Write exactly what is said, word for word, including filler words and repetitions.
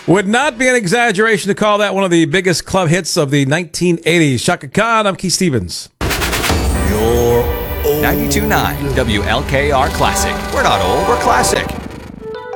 Would not be an exaggeration to call that one of the biggest club hits of the nineteen eighties. Shaka Khan, I'm Keith Stevens. ninety-two point nine W L K R Classic. We're not old, we're classic.